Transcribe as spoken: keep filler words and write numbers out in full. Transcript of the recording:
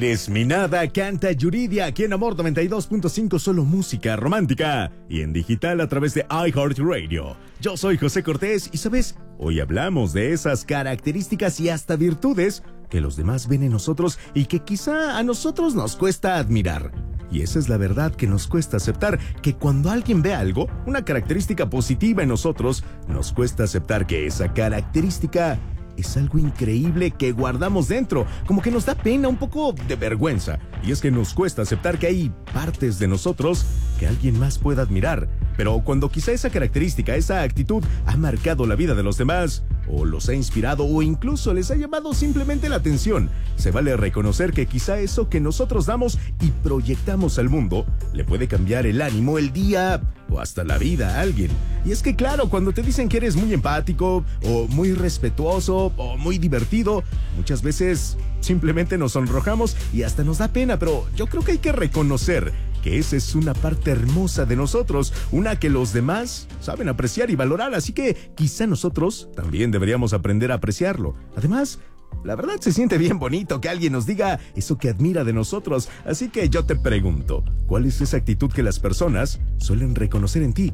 Desminada canta Yuridia aquí en Amor noventa y dos punto cinco, solo música romántica y en digital a través de iHeartRadio. Yo soy José Cortés y sabes, hoy hablamos de esas características y hasta virtudes que los demás ven en nosotros y que quizá a nosotros nos cuesta admirar. Y esa es la verdad, que nos cuesta aceptar que cuando alguien ve algo, una característica positiva en nosotros, nos cuesta aceptar que esa característica es algo increíble que guardamos dentro, como que nos da pena, un poco de vergüenza. Y es que nos cuesta aceptar que hay partes de nosotros que alguien más pueda admirar. Pero cuando quizá esa característica, esa actitud ha marcado la vida de los demás, o los ha inspirado, o incluso les ha llamado simplemente la atención, se vale reconocer que quizá eso que nosotros damos y proyectamos al mundo le puede cambiar el ánimo, el día o hasta la vida a alguien. Y es que claro, cuando te dicen que eres muy empático, o muy respetuoso, o muy divertido, muchas veces simplemente nos sonrojamos y hasta nos da pena, pero yo creo que hay que reconocer que esa es una parte hermosa de nosotros, una que los demás saben apreciar y valorar, así que quizá nosotros también deberíamos aprender a apreciarlo. Además, la verdad se siente bien bonito que alguien nos diga eso que admira de nosotros, así que yo te pregunto, ¿cuál es esa actitud que las personas suelen reconocer en ti?